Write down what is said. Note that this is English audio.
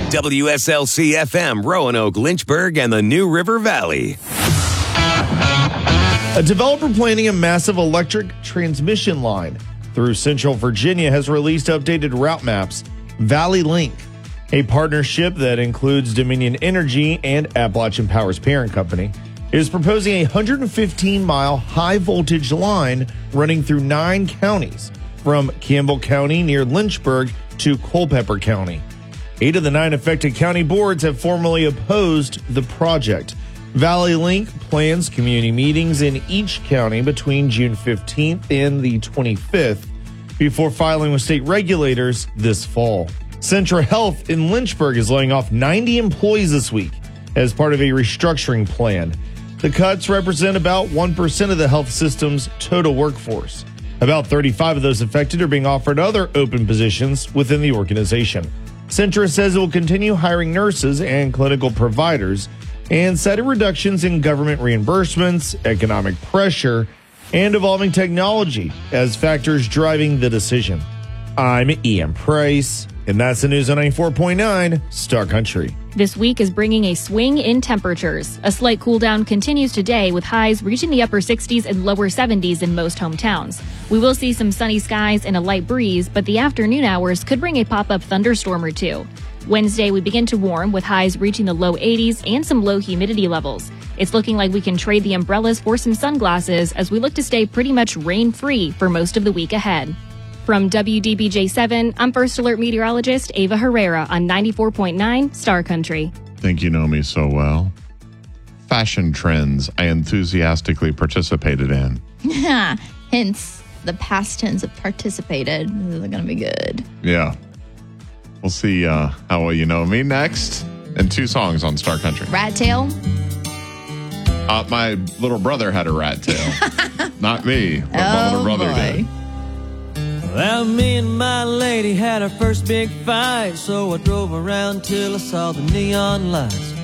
WSLC-FM, Roanoke, Lynchburg, and the New River Valley. A developer planning a massive electric transmission line through Central Virginia has released updated route maps. Valley Link, a partnership that includes Dominion Energy and Appalachian Power's parent company, is proposing a 115-mile high-voltage line running through 9 counties, from Campbell County near Lynchburg to Culpeper County. 8 of the 9 affected county boards have formally opposed the project. Valley Link plans community meetings in each county between June 15th and the 25th before filing with state regulators this fall. Centra Health in Lynchburg is laying off 90 employees this week as part of a restructuring plan. The cuts represent about 1% of the health system's total workforce. About 35 of those affected are being offered other open positions within the organization. Centra says it will continue hiring nurses and clinical providers and cited reductions in government reimbursements, economic pressure, and evolving technology as factors driving the decision. I'm Ian Price, and that's the news on 94.9 Star Country. This week is bringing a swing in temperatures. A slight cool down continues today with highs reaching the upper 60s and lower 70s in most hometowns. We will see some sunny skies and a light breeze, but the afternoon hours could bring a pop-up thunderstorm or two. Wednesday, we begin to warm with highs reaching the low 80s and some low humidity levels. It's looking like we can trade the umbrellas for some sunglasses as we look to stay pretty much rain-free for most of the week ahead. From WDBJ7, I'm First Alert meteorologist Ava Herrera on 94.9 Star Country. Think you know me so well. Fashion trends I enthusiastically participated in. Hence the past tense of participated. This is going to be good. Yeah. We'll see how well you know me next. And 2 songs on Star Country. Rat tail. My little brother had a rat tail. Not me, but my little brother did. Well, me and my lady had our first big fight, so I drove around till I saw the neon lights.